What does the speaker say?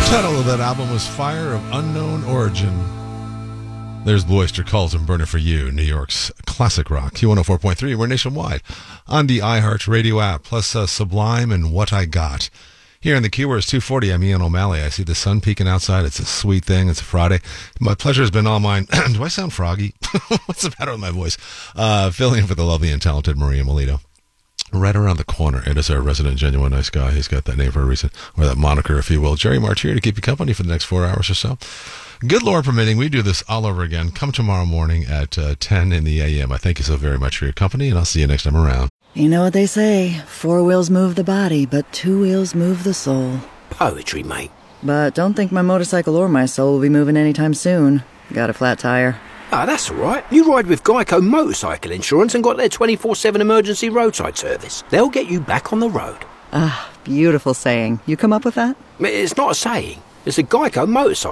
title of that album was Fire of Unknown Origin. There's Blue Oyster Cult and Burn It For You, New York's classic rock. Q104.3, we're nationwide on the iHeart Radio app, plus Sublime and What I Got. Here in the Q, where it's 2:40, I'm Ian O'Malley. I see the sun peeking outside. It's a sweet thing. It's a Friday. My pleasure has been all mine. Do I sound froggy? What's the matter with my voice? Filling in for the lovely and talented Maria Molito. Right around the corner, it is our resident genuine nice guy. He's got that name for a reason, or that moniker, if you will. Jerry March here to keep you company for the next 4 hours or so. Good Lord permitting, we do this all over again. Come tomorrow morning at 10 in the a.m. I thank you so very much for your company, and I'll see you next time around. You know what they say, 4 wheels move the body, but 2 wheels move the soul. Poetry, mate. But don't think my motorcycle or my soul will be moving anytime soon. Got a flat tire. Ah, that's all right. You ride with Geico Motorcycle Insurance and got their 24/7 emergency roadside service. They'll get you back on the road. Ah, beautiful saying. You come up with that? It's not a saying. It's a Geico Motorcycle